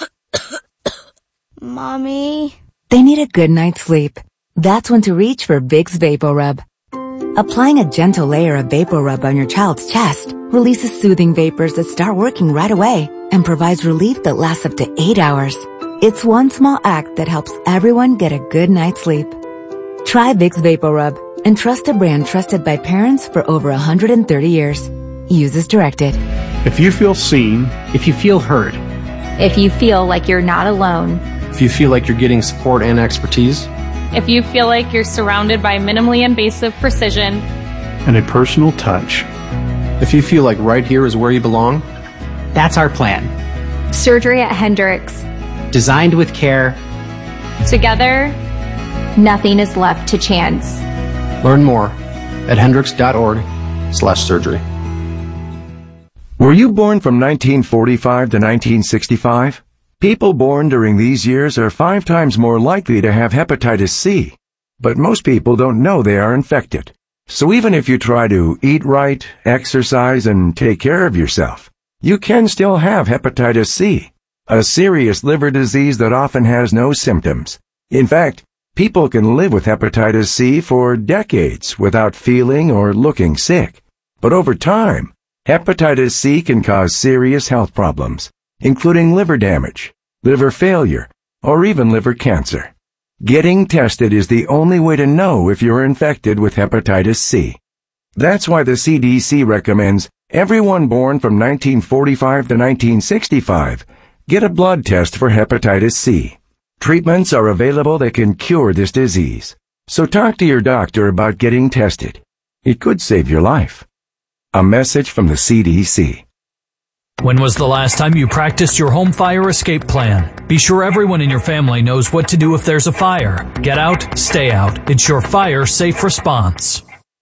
Mommy, they need a good night's sleep. That's when to reach for Vicks VapoRub. Applying a gentle layer of VapoRub on your child's chest releases soothing vapors that start working right away and provides relief that lasts up to 8 hours. It's one small act that helps everyone get a good night's sleep. Try Vicks VapoRub and trust a brand trusted by parents for over 130 years. Use as directed. If you feel seen, if you feel heard, if you feel like you're not alone, if you feel like you're getting support and expertise, if you feel like you're surrounded by minimally invasive precision and a personal touch, if you feel like right here is where you belong, that's our plan. Surgery at Hendricks. Designed with care. Together, nothing is left to chance. Learn more at hendricks.org/surgery. Were you born from 1945 to 1965? People born during these years are 5 times more likely to have hepatitis C. But most people don't know they are infected. So even if you try to eat right, exercise, and take care of yourself, you can still have hepatitis C, a serious liver disease that often has no symptoms. In fact, people can live with hepatitis C for decades without feeling or looking sick. But over time, hepatitis C can cause serious health problems, including liver damage, liver failure, or even liver cancer. Getting tested is the only way to know if you're infected with hepatitis C. That's why the CDC recommends everyone born from 1945 to 1965 get a blood test for hepatitis C. Treatments are available that can cure this disease. So talk to your doctor about getting tested. It could save your life. A message from the CDC. When was the last time you practiced your home fire escape plan? Be sure everyone in your family knows what to do if there's a fire. Get out, stay out. It's your fire safe response.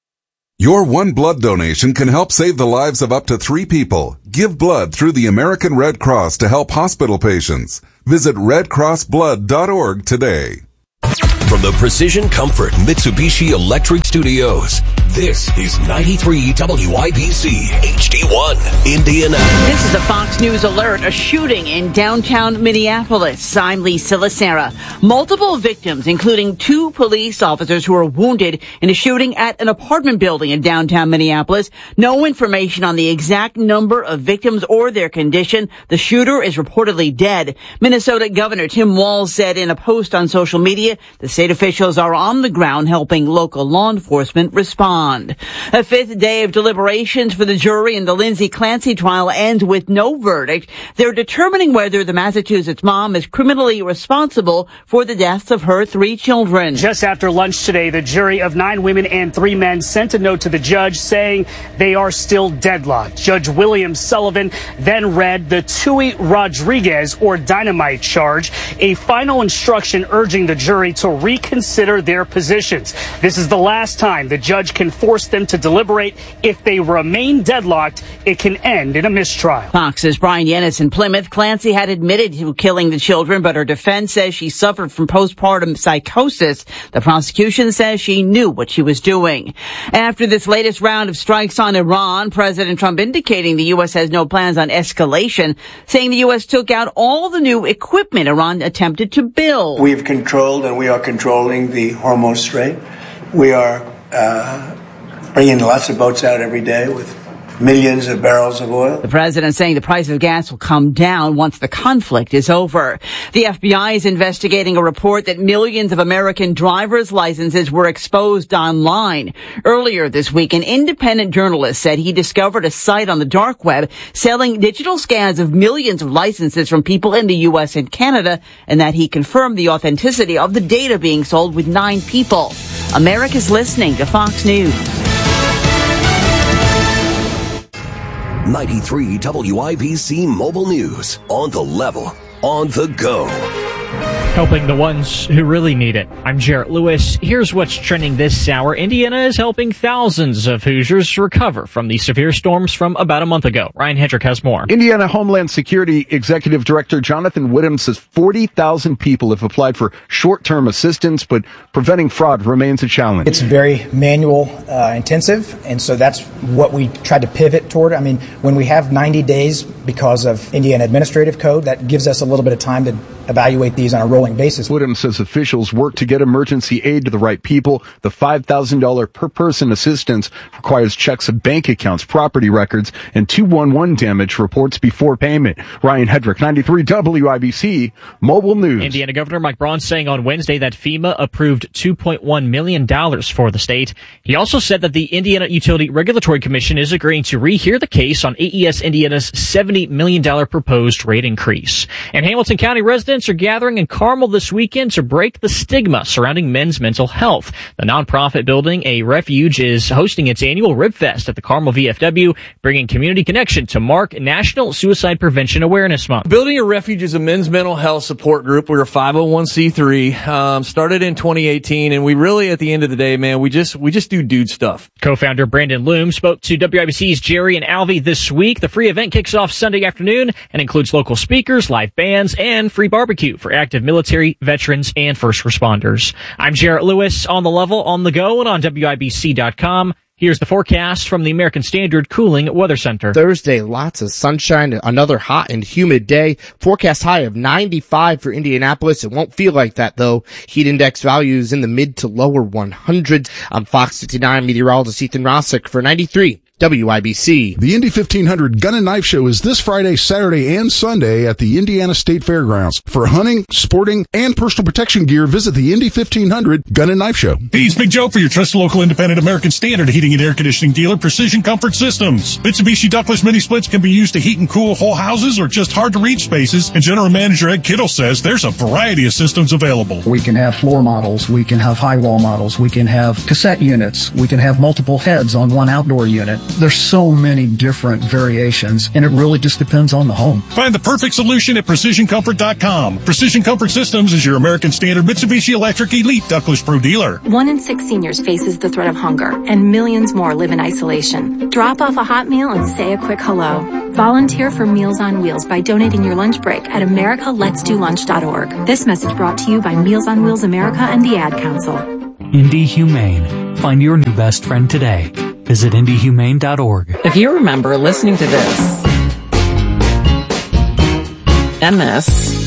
Your one blood donation can help save the lives of up to 3 people. Give blood through the American Red Cross to help hospital patients. Visit redcrossblood.org today. From the Precision Comfort Mitsubishi Electric Studios, this is 93 WIBC HD1, Indiana. This is a Fox News alert. A shooting in downtown Minneapolis. I'm Lisa Lacera. Multiple victims, including 2 police officers who were wounded in a shooting at an apartment building in downtown Minneapolis. No information on the exact number of victims or their condition. The shooter is reportedly dead. Minnesota Governor Tim Walz said in a post on social media, the state officials are on the ground helping local law enforcement respond. A 5th day of deliberations for the jury in the Lindsay Clancy trial ends with no verdict. They're determining whether the Massachusetts mom is criminally responsible for the deaths of her 3 children. Just after lunch today, the jury of 9 women and 3 men sent a note to the judge saying they are still deadlocked. Judge William Sullivan then read the Tui Rodriguez or dynamite charge, a final instruction urging the jury to reconsider their positions. This is the last time the judge can force them to deliberate. If they remain deadlocked, it can end in a mistrial. Fox's Brian Yennis in Plymouth. Clancy had admitted to killing the children, but her defense says she suffered from postpartum psychosis. The prosecution says she knew what she was doing. After this latest round of strikes on Iran, President Trump indicating the U.S. has no plans on escalation, saying the U.S. took out all the new equipment Iran attempted to build. We've controlled and we are controlling the Hormuz Strait. We are bringing lots of boats out every day with millions of barrels of oil. The president saying the price of gas will come down once the conflict is over. The FBI is investigating a report that millions of American driver's licenses were exposed online. Earlier this week, an independent journalist said he discovered a site on the dark web selling digital scans of millions of licenses from people in the U.S. and Canada, and that he confirmed the authenticity of the data being sold with 9 people. America's listening to Fox News. 93 WIBC Mobile News. On the level, on the go. Helping the ones who really need it. I'm Jarrett Lewis. Here's what's trending this hour. Indiana is helping thousands of Hoosiers recover from the severe storms from about a month ago. Ryan Hendrick has more. Indiana Homeland Security Executive Director Jonathan Whittam says 40,000 people have applied for short-term assistance, but preventing fraud remains a challenge. It's very manual intensive, and so that's what we tried to pivot toward. I mean, when we have 90 days because of Indiana Administrative Code, that gives us a little bit of time to evaluate these on a rolling basis. Whittam says officials work to get emergency aid to the right people. The $5,000 per person assistance requires checks of bank accounts, property records, and 211 damage reports before payment. Ryan Hedrick, 93 WIBC Mobile News. Indiana Governor Mike Braun saying on Wednesday that FEMA approved $2.1 million for the state. He also said that the Indiana Utility Regulatory Commission is agreeing to rehear the case on AES Indiana's $70 million proposed rate increase. And Hamilton County residents are gathering in Carmel this weekend to break the stigma surrounding men's mental health. The nonprofit building a refuge is hosting its annual Rib Fest at the Carmel VFW, bringing community connection to mark National Suicide Prevention Awareness Month. Building a Refuge is a men's mental health support group. We're a 501c3, started in 2018, and we really, at the end of the day, man, we just do dude stuff. Co-founder Brandon Loom spoke to WIBC's Jerry and Alvy this week. The free event kicks off Sunday afternoon and includes local speakers, live bands, and free barbecue for active military, veterans, and first responders. I'm Jarrett Lewis, on the level, on the go, and on WIBC.com. Here's the forecast from the American Standard Cooling Weather Center. Thursday, lots of sunshine, another hot and humid day. Forecast high of 95 for Indianapolis. It won't feel like that, though. Heat index values in the mid to lower 100s. I'm Fox 59 meteorologist Ethan Rossick for 93 WIBC. The Indy 1500 Gun and Knife Show is this Friday, Saturday, and Sunday at the Indiana State Fairgrounds. For hunting, sporting, and personal protection gear, visit the Indy 1500 Gun and Knife Show. Hey, it's Big Joe for your trusted local independent American Standard heating and air conditioning dealer, Precision Comfort Systems. Mitsubishi ductless mini splits can be used to heat and cool whole houses or just hard-to-reach spaces, and General Manager Ed Kittle says there's a variety of systems available. We can have floor models, we can have high wall models, we can have cassette units, we can have multiple heads on one outdoor unit. There's so many different variations, and it really just depends on the home. Find the perfect solution at PrecisionComfort.com. Precision Comfort Systems is your American Standard Mitsubishi Electric Elite Ductless Pro dealer. 1 in 6 seniors faces the threat of hunger, and millions more live in isolation. Drop off a hot meal and say a quick hello. Volunteer for Meals on Wheels by donating your lunch break at americaletsdolunch.org. This message brought to you by Meals on Wheels America and the Ad Council. Indy Humane. Find your new best friend today. Visit indyhumane.org. If you remember listening to this, and this,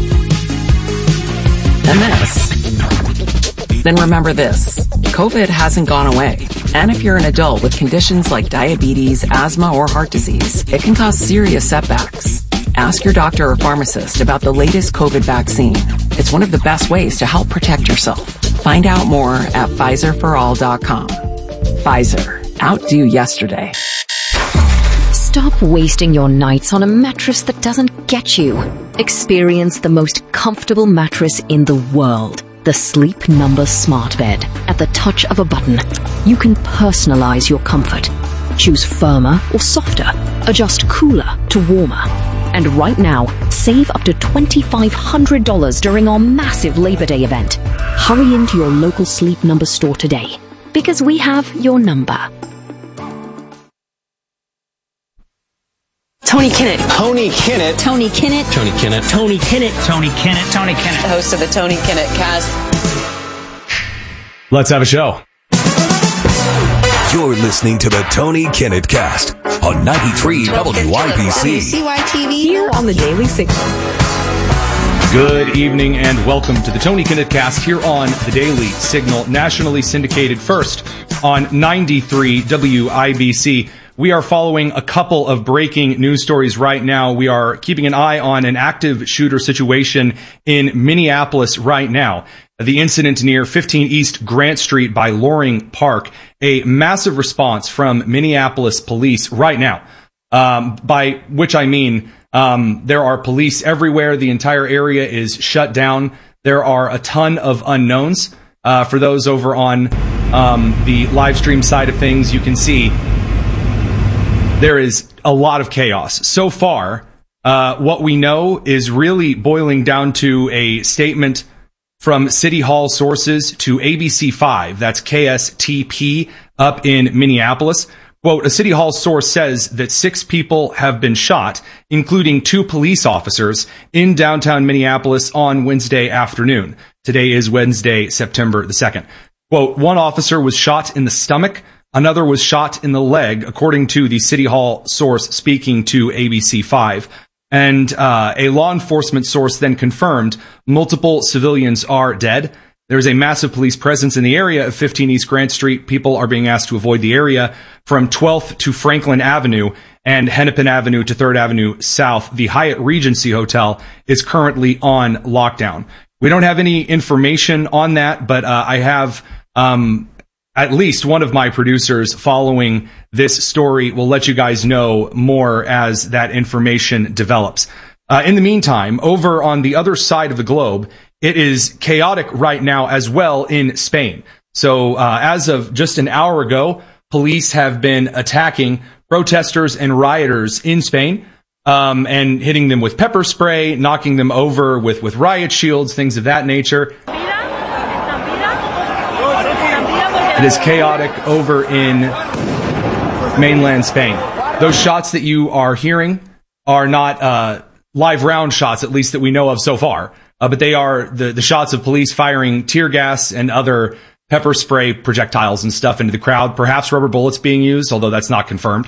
then remember this. COVID hasn't gone away. And if you're an adult with conditions like diabetes, asthma, or heart disease, it can cause serious setbacks. Ask your doctor or pharmacist about the latest COVID vaccine. It's one of the best ways to help protect yourself. Find out more at PfizerForAll.com. Pfizer. Outdo yesterday. Stop wasting your nights on a mattress that doesn't get you. Experience the most comfortable mattress in the world. The Sleep Number Smart Bed. At the touch of a button, you can personalize your comfort. Choose firmer or softer. Adjust cooler to warmer. And right now, save up to $2,500 during our massive Labor Day event. Hurry into your local Sleep Number store today, because we have your number. Tony Kinnett. Tony Kinnett. Tony Kinnett. Tony Kinnett. Tony Kinnett. Tony Kinnett. Tony Kinnett. The host of the Tony Kinnett Cast. Let's have a show. You're listening to the Tony Kinnett Cast on 93 WIBC. WCYTV here on the Daily Signal. Good evening and welcome to the Tony Kinnett Cast here on the Daily Signal, nationally syndicated first on 93 WIBC. We are following a couple of breaking news stories right now. We are keeping an eye on an active shooter situation in Minneapolis right now. The incident near 15 East Grant Street by Loring Park. A massive response from Minneapolis police right now, by which I mean there are police everywhere. The entire area is shut down. There are a ton of unknowns. For those over on the live stream side of things, you can see there is a lot of chaos. So far, what we know is really boiling down to a statement from City Hall sources to ABC5, that's KSTP, up in Minneapolis. Quote, a City Hall source says that 6 people have been shot, including 2 police officers, in downtown Minneapolis on Wednesday afternoon. Today is Wednesday, September the 2nd. Quote, 1 officer was shot in the stomach. Another was shot in the leg, according to the City Hall source speaking to ABC5. And a law enforcement source then confirmed multiple civilians are dead. There's a massive police presence in the area of 15 East Grant Street. People are being asked to avoid the area from 12th to Franklin Avenue and Hennepin Avenue to 3rd Avenue South. The Hyatt Regency Hotel is currently on lockdown. We don't have any information on that, but I have at least one of my producers following this story. Will let you guys know more as that information develops. In the meantime, over on the other side of the globe, it is chaotic right now as well in Spain. So as of just an hour ago, police have been attacking protesters and rioters in Spain and hitting them with pepper spray, knocking them over with riot shields, things of that nature. It is chaotic over in mainland Spain. Those shots that you are hearing are not live round shots, at least that we know of so far. But they are the shots of police firing tear gas and other pepper spray projectiles and stuff into the crowd. Perhaps rubber bullets being used, although that's not confirmed.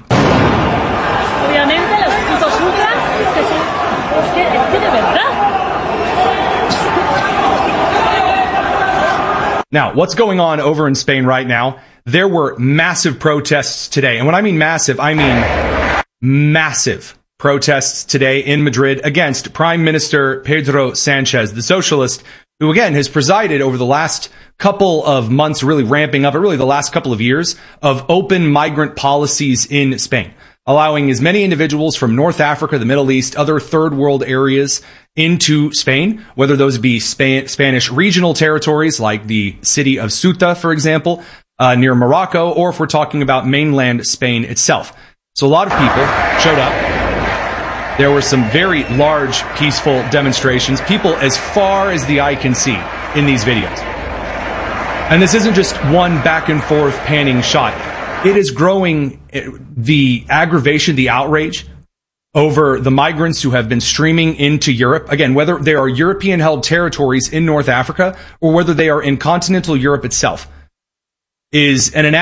Now, what's going on over in Spain right now? there were massive protests today. And when I mean massive, I mean massive protests today in Madrid against Prime Minister Pedro Sanchez, the socialist, who again has presided over the last couple of months, really ramping up, or really the last couple of years, of open migrant policies in Spain, allowing as many individuals from North Africa, the Middle East, other third world areas into Spain, whether those be Spanish regional territories like the city of Ceuta, for example, near Morocco, or if we're talking about mainland Spain itself. So a lot of people showed up. There were some very large, peaceful demonstrations, people as far as the eye can see in these videos. And this isn't just one back and forth panning shot. It is growing, the aggravation, the outrage over the migrants who have been streaming into Europe. Again, whether they are European-held territories in North Africa or whether they are in continental Europe itself, is an